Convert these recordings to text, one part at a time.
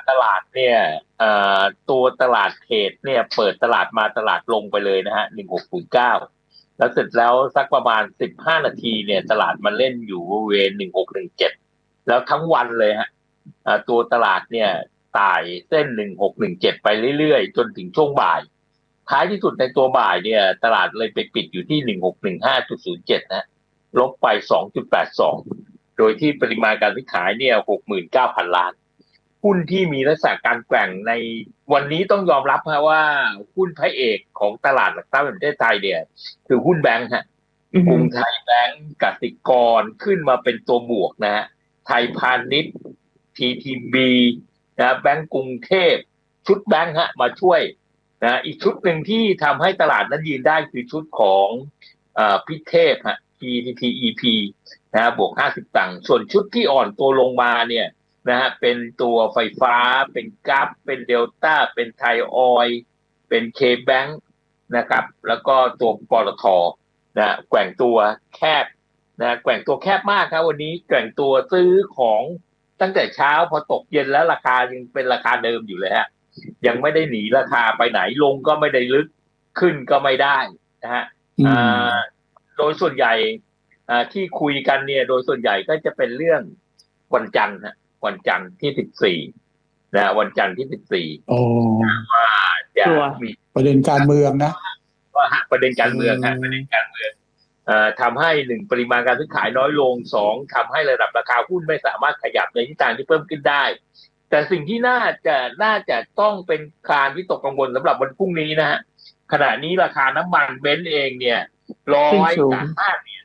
ตลาดเนี่ยตัวตลาดเทรดเนี่ยเปิดตลาดมาตลาดลงไปเลยนะฮะ1609แล้วเสร็จแล้วสักประมาณ15 นาทีเนี่ยตลาดมันเล่นอยู่บริเวณ1617แล้วทั้งวันเลยฮะตัวตลาดเนี่ยไต่เส้น1617ไปเรื่อยๆจนถึงช่วงบ่ายท้ายที่สุดในตัวบ่ายเนี่ยตลาดเลยไปปิดอยู่ที่1615.07นะลบไป2.82โดยที่ปริมาณการซื้อขายเนี่ย69,000 ล้านหุ้นที่มีลักษณะการแกว่งในวันนี้ต้องยอมรับฮะว่าหุ้นพระเอกของตลาดหลักทรัพย์แห่งประเทศไทยเนี่ยคือหุ้นแบงค์ฮะกรุงไทยแบงค์กสิกรขึ้นมาเป็นตัวบวกนะฮะไทยพาณิชย์ TTB นะแบงก์กรุงเทพชุดแบงค์ฮะมาช่วยนะอีกชุดหนึ่งที่ทำให้ตลาดนั้นยืนได้คือชุดของพิเทพฮะ PTTEP นะบวก50ตังค์ส่วนชุดที่อ่อนตัวลงมาเนี่ยนะฮะเป็นตัวไฟฟ้าเป็นกัฟเป็นเดลต้าเป็นไทยออยล์เป็นเคแบงค์นะครับแล้วก็ตัวปตทนะแกว่งตัวแคบนะแกว่งตัวแคบมากครับวันนี้แกว่งตัวซื้อของตั้งแต่เช้าพอตกเย็นแล้วราคายังเป็นราคาเดิมอยู่เลยฮะยังไม่ได้หนีราคาไปไหนลงก็ไม่ได้ลึกขึ้นก็ไม่ได้นะฮะโดยส่วนใหญ่ที่คุยกันเนี่ยโดยส่วนใหญ่ก็จะเป็นเรื่องวันจันทร์ฮะวันจันทร์ที่14นะวันจันทร์ที่14ว่าจะมีประเด็นการเมืองนะว่าประเด็นการเมืองฮะประเด็นการเมืองทำให้1ปริมาณการซื้อขายน้อยลง2ทำให้ระดับราคาหุ้นไม่สามารถขยับในทิศทางที่เพิ่มขึ้นได้แต่สิ่งที่น่าจะต้องเป็นการวิตกกังวลสำหรับวันพรุ่งนี้นะฮะขณะนี้ราคาน้ำมันเบนซ์เองเนี่ย100 กับ 5 เหรียญ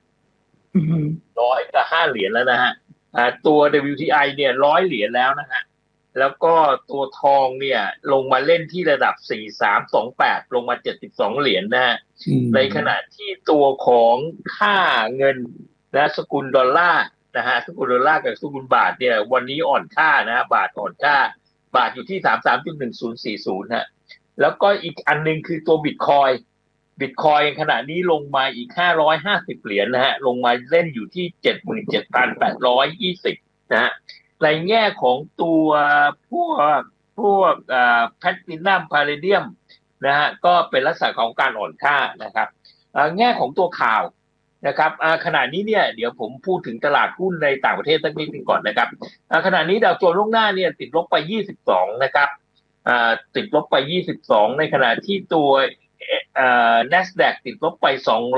100 กับ 5 เหรียญแล้วนะฮะตัว WTI เนี่ย100 เหรียญแล้วนะฮะแล้วก็ตัวทองเนี่ยลงมาเล่นที่ระดับ4328ลงมา72 เหรียญนะฮะในขณะที่ตัวของค่าเงินนะสกุลดอลลาร์นะฮะสกุลดอลลาร์กับสกุลบาทเนี่ยวันนี้อ่อนค่านะฮะบาทอ่อนค่าบาทอยู่ที่33.1040ฮะแล้วก็อีกอันนึงคือตัวบิตคอยขณะนี้ลงมาอีก550 เหรียญนะฮะลงมาเล่นอยู่ที่ 77,820 นะฮะในแง่ของตัวพวกแพลตินัมพาเลเดียมนะฮะก็เป็นลักษณะของการอ่อนค่านะครับแง่ของตัวข่าวนะครับขณะนี้เนี่ยเดี๋ยวผมพูดถึงตลาดหุ้นในต่างประเทศสักนิดนึงก่อนนะครับขณะนี้ดาวโจนส์ล่วงหน้าเนี่ยติดลบไป22นะครับติดลบไป22ในขณะที่ตัวNASDAQ ติดลบไป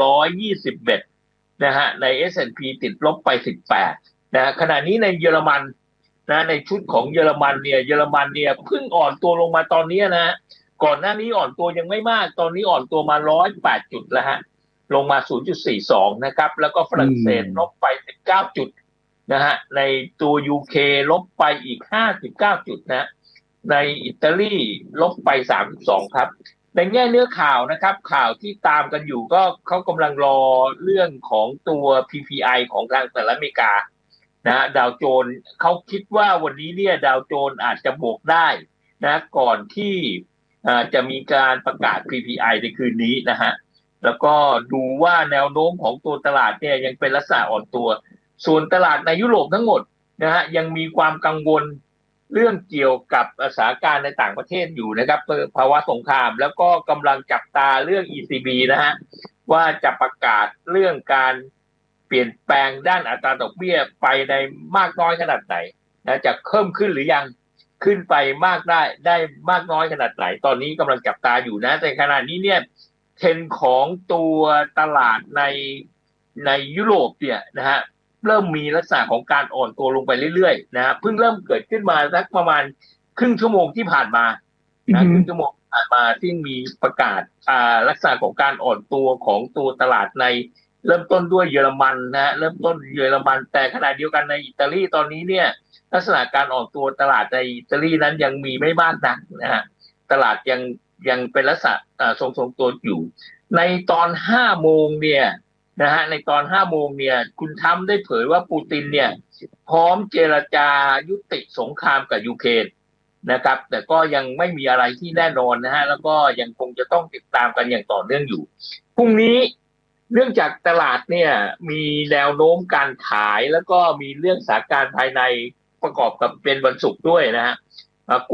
221นะฮะใน S&P ติดลบไป18นะขณะนี้ในเยอรมันนะในชุดของเยอรมันเนี่ยเพิ่งอ่อนตัวลงมาตอนนี้นะก่อนหน้านี้อ่อนตัวยังไม่มากตอนนี้อ่อนตัวมา108จุดแล้วฮะลงมา 0.42 นะครับแล้วก็ฝรั่งเศสลบไป19จุดนะฮะในตัว UK ลบไปอีก59จุดนะในอิตาลีลบไป32ครับในแง่เนื้อข่าวนะครับข่าวที่ตามกันอยู่ก็เขากำลังรอเรื่องของตัว PPI ของทางสหรัฐอเมริกานะดาวโจนส์เขาคิดว่าวันนี้เนี่ยดาวโจนส์อาจจะบวกได้นะก่อนที่จะมีการประกาศ PPI ในคืนนี้นะฮะแล้วก็ดูว่าแนวโน้มของตัวตลาดเนี่ยยังเป็นลักษณะอ่อนตัวส่วนตลาดในยุโรปทั้งหมดนะฮะยังมีความกังวลเรื่องเกี่ยวกับสถานการณ์ในต่างประเทศอยู่นะครับภาวะสงครามแล้วก็กำลังจับตาเรื่อง ECB นะฮะว่าจะประกาศเรื่องการเปลี่ยนแปลงด้านอัตราดอกเบี้ยไปในมากน้อยขนาดไหนนะจะเพิ่มขึ้นหรือยังขึ้นไปมากได้มากน้อยขนาดไหนตอนนี้กำลังจับตาอยู่นะแต่ขณะนี้เนี่ยเทรนด์ของตัวตลาดในยุโรปเนี่ยนะฮะเริ่มมีลักษณะของการอ่อนตัวลงไปเรื่อยๆนะฮะเพิ่งเริ่มเกิดขึ้นมาสักประมาณครึ่งชั่วโมงที่ผ่านมานะครึ่งชั่วโมงผ่านมาที่มีประกาศลักษณะของการอ่อนตัวของตัวตลาดในเริ่มต้นด้วยเยอรมันนะเริ่มต้นเยอรมันแต่ขณะเดียวกันในอิตาลีตอนนี้เนี่ยลักษณะการอ่อนตัวตลาดในอิตาลีนั้นยังมีไม่มากนักนะฮะตลาดยังเป็นลักษณะทรงตัวอยู่ในตอน5โมงเนี่ยนะฮะในตอน5โมงเนี่ยคุณทรัมป์ได้เผยว่าปูตินเนี่ยพร้อมเจรจายุติสงครามกับยูเครนนะครับแต่ก็ยังไม่มีอะไรที่แน่นอนนะฮะแล้วก็ยังคงจะต้องติดตามกันอย่างต่อเนื่องอยู่พรุ่งนี้เนื่องจากตลาดเนี่ยมีแนวโน้มการขายแล้วก็มีเรื่องสถานการณ์ภายในประกอบกับเป็นวันศุกร์ด้วยนะฮะ